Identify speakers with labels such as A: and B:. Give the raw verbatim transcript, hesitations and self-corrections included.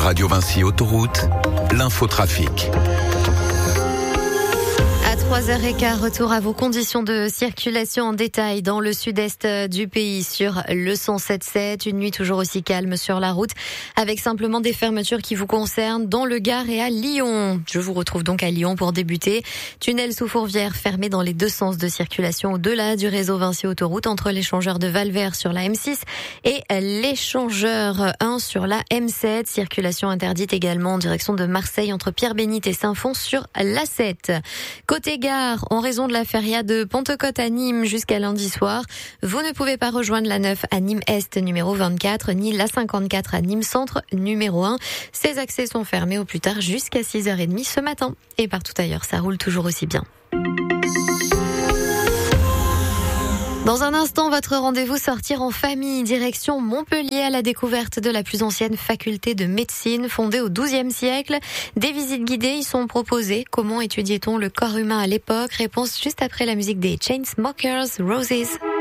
A: Radio Vinci Autoroute, l'infotrafic.
B: À trois heures quinze, retour à vos conditions de circulation en détail dans le sud-est du pays sur le cent sept sept. Une nuit toujours aussi calme sur la route avec simplement des fermetures qui vous concernent dans le Gard et à Lyon. Je vous retrouve donc à Lyon pour débuter. Tunnel sous Fourvière fermé dans les deux sens de circulation au-delà du réseau Vinci Autoroute entre l'échangeur de Valvert sur la M six et l'échangeur un sur la M sept. Circulation interdite également en direction de Marseille entre Pierre-Bénite et Saint-Fons sur l'A sept. Côté gare, en raison de la feria de Pentecôte à Nîmes jusqu'à lundi soir, vous ne pouvez pas rejoindre la neuf à Nîmes Est numéro vingt-quatre, ni la cinquante-quatre à Nîmes Centre numéro un. Ces accès sont fermés au plus tard jusqu'à six heures trente ce matin. Et partout ailleurs, ça roule toujours aussi bien. Dans un instant, votre rendez-vous sortir en famille, direction Montpellier à la découverte de la plus ancienne faculté de médecine fondée au douzième siècle. Des visites guidées y sont proposées. Comment étudiait-on le corps humain à l'époque? Réponse juste après la musique des Chainsmokers, Roses.